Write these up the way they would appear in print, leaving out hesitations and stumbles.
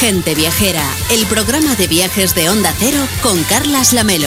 Gente Viajera, el programa de viajes de Onda Cero con Carlas Lamelo.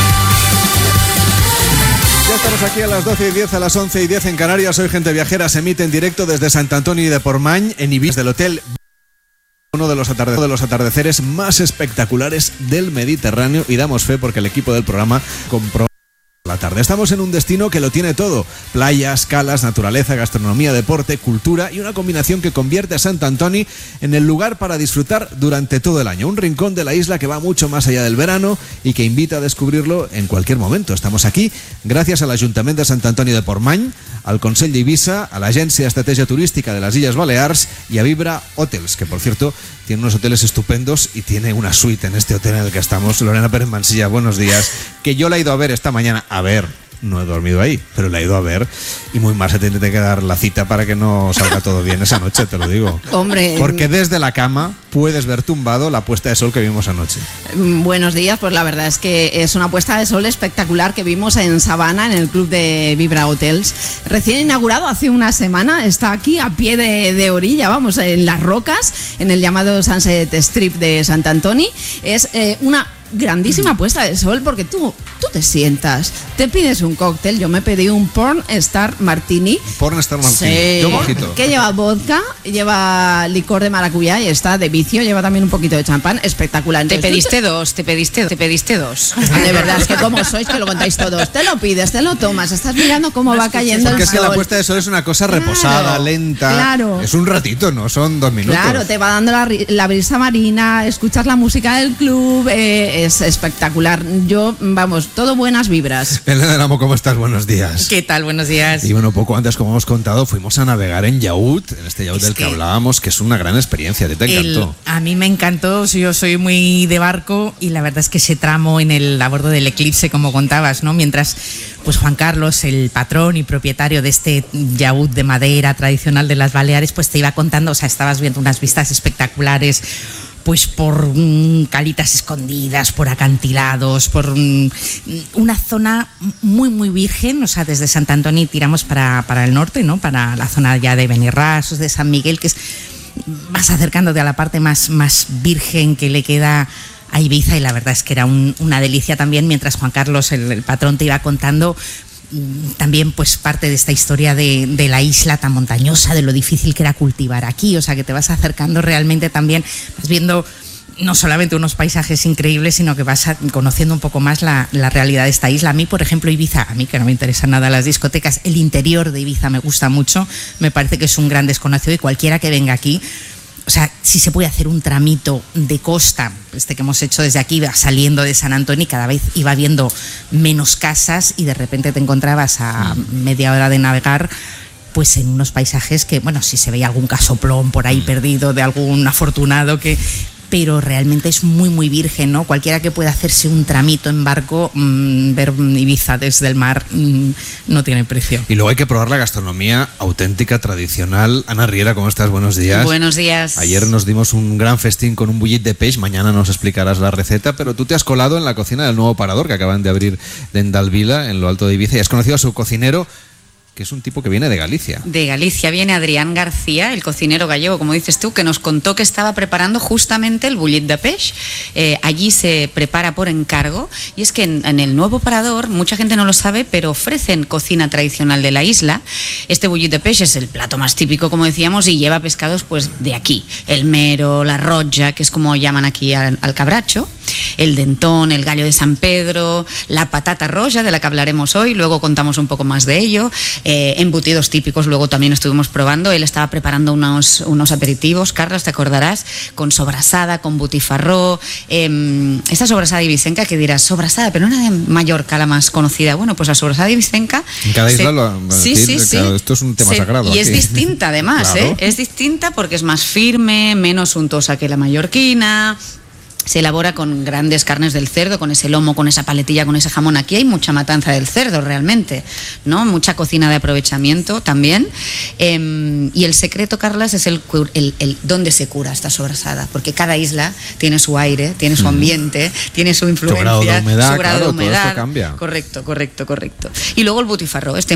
Ya estamos aquí a las 12:10, a las 11:10 en Canarias. Hoy Gente Viajera se emite en directo desde Sant Antoni de Portmany, en Ibiza, del hotel. Uno de los atardeceres más espectaculares del Mediterráneo, y damos fe porque el equipo del programa compró la tarde. Estamos en un destino que lo tiene todo: playas, calas, naturaleza, gastronomía, deporte, cultura y una combinación que convierte a Sant Antoni en el lugar para disfrutar durante todo el año. Un rincón de la isla que va mucho más allá del verano y que invita a descubrirlo en cualquier momento. Estamos aquí gracias al Ayuntamiento de Sant Antoni de Portmany, al Consell d'Eivissa, a la Agencia de Estrategia Turística de las Illes Balears y a Vibra Hotels, que por cierto tiene unos hoteles estupendos y tiene una suite en este hotel en el que estamos. Lorena Pérez Mansilla, buenos días. Que yo la he ido a ver esta mañana. A ver, no he dormido ahí, pero la he ido a ver y muy mal se tiene que dar la cita para que no salga todo bien esa noche, te lo digo. Hombre, porque desde la cama puedes ver tumbado la puesta de sol que vimos anoche. Buenos días, pues la verdad es que es una puesta de sol espectacular que vimos en Sabana, en el club de Vibra Hotels, recién inaugurado hace una semana. Está aquí a pie de orilla, vamos, en las rocas, en el llamado Sunset Strip de Sant Antoni. Es una grandísima puesta de sol porque tú te sientas, te pides un cóctel. Yo me pedí un Porn Star Martini. Porn Star Martini, sí, yo mojito. Que lleva vodka, lleva licor de maracuyá y está de vicio, lleva también un poquito de champán. Espectacular. Entonces, te pediste dos. De verdad, es que como sois que lo contáis todos. Te lo pides, te lo tomas, estás mirando cómo va cayendo el sol. Porque es que la puesta de sol es una cosa reposada, lenta. Claro. Es un ratito, no son 2 minutos. Claro, te va dando la brisa marina, escuchas la música del club, es espectacular. Yo, vamos, todo buenas vibras. Elena del Amo, ¿cómo estás? Buenos días. ¿Qué tal? Buenos días. Y bueno, poco antes, como hemos contado, fuimos a navegar en yacht, en este yacht del que hablábamos, que es una gran experiencia. ¿Te encantó? A mí me encantó, yo soy muy de barco y la verdad es que ese tramo a bordo del Eclipse, como contabas, ¿no? Mientras pues Juan Carlos, el patrón y propietario de este yacht de madera tradicional de las Baleares, pues te iba contando, o sea, estabas viendo unas vistas espectaculares, pues por calitas escondidas, por acantilados, por una zona muy muy virgen. O sea, desde Sant Antoni tiramos para el norte, ¿no? Para la zona ya de Benirras, de San Miguel, que vas acercándote a la parte más virgen que le queda a Ibiza, y la verdad es que era una delicia también, mientras Juan Carlos, el patrón, te iba contando también pues parte de esta historia de la isla tan montañosa, de lo difícil que era cultivar aquí. O sea, que te vas acercando realmente, también vas viendo no solamente unos paisajes increíbles, sino que vas conociendo un poco más la realidad de esta isla. A mí, por ejemplo, Ibiza, a mí que no me interesan nada las discotecas, el interior de Ibiza me gusta mucho, me parece que es un gran desconocido, y cualquiera que venga aquí, o sea, si se puede hacer un tramito de costa, que hemos hecho desde aquí, saliendo de Sant Antoni, cada vez iba viendo menos casas y de repente te encontrabas a media hora de navegar pues en unos paisajes que, bueno, si se veía algún casoplón por ahí perdido de algún afortunado pero realmente es muy muy virgen, ¿no? Cualquiera que pueda hacerse un tramito en barco, ver Ibiza desde el mar, no tiene precio. Y luego hay que probar la gastronomía auténtica, tradicional. Ana Riera, ¿cómo estás? Buenos días. Buenos días. Ayer nos dimos un gran festín con un bullit de peix. Mañana nos explicarás la receta, pero tú te has colado en la cocina del nuevo parador que acaban de abrir de Endalvila, en lo alto de Ibiza, y has conocido a su cocinero, que es un tipo que viene de Galicia. De Galicia viene Adrián García, el cocinero gallego, como dices tú, que nos contó que estaba preparando justamente el bullit de peix. Allí se prepara por encargo, y es que en el nuevo parador, mucha gente no lo sabe, pero ofrecen cocina tradicional de la isla. Este bullit de peix es el plato más típico, como decíamos, y lleva pescados pues de aquí: el mero, la roja, que es como llaman aquí al cabracho, el dentón, el gallo de San Pedro, la patata roja, de la que hablaremos hoy, luego contamos un poco más de ello. Embutidos típicos, luego también estuvimos probando. Él estaba preparando unos aperitivos, Carlos, te acordarás, con sobrasada, con butifarró. Esta sobrasada ibicenca, que dirás, sobrasada, pero no era de Mallorca la más conocida. Bueno, pues la sobrasada ibicenca, en cada isla sí. Claro, esto es un tema sagrado. Y aquí es distinta además, claro. Es distinta porque es más firme, menos untosa que la mallorquina. Se elabora con grandes carnes del cerdo, con ese lomo, con esa paletilla, con ese jamón. Aquí hay mucha matanza del cerdo realmente, ¿no? Mucha cocina de aprovechamiento también. Y el secreto, Carlas, es el dónde se cura esta sobrasada, porque cada isla tiene su aire, tiene su ambiente, tiene su influencia, su grado de humedad, su grado de humedad. Todo esto cambia. Correcto. Y luego el butifarró, este